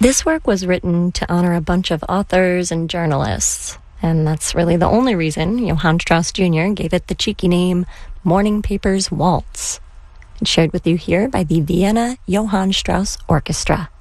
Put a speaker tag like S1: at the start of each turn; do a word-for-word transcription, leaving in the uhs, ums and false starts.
S1: This work was written to honor a bunch of authors and journalists, and that's really the only reason Johann Strauss Junior gave it the cheeky name Morning Papers Waltz. It's shared with you here by the Vienna Johann Strauss Orchestra.